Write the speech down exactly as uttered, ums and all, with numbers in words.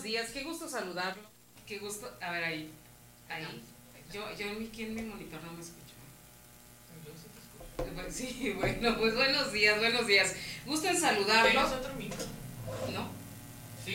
días, qué gusto saludarlo. Qué gusto, a ver ahí, ahí. Yo, yo aquí en mi monitor no me escucho. Yo sí te escucho. Pues sí, bueno, pues buenos días, buenos días. Gusto en saludarlo. ¿Tienes otro micro? ¿No?